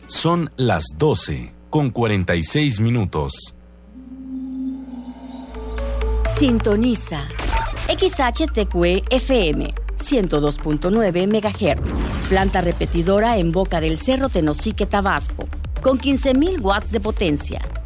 Son las 12:46. Sintoniza XHTQ FM 102.9 MHz. Planta repetidora en Boca del Cerro, Tenosique, Tabasco, con 15,000 watts de potencia.